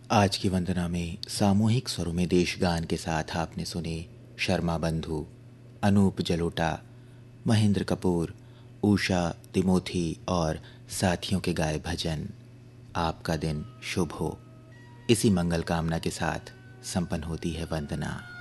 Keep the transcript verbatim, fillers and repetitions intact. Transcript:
आज की वंदना में सामूहिक स्वरों में देशगान के साथ आपने सुने शर्मा बंधु, अनूप जलोटा, महेंद्र कपूर, उषा तिमोथी और साथियों के गाए भजन। आपका दिन शुभ हो, इसी मंगल कामना के साथ संपन्न होती है वंदना।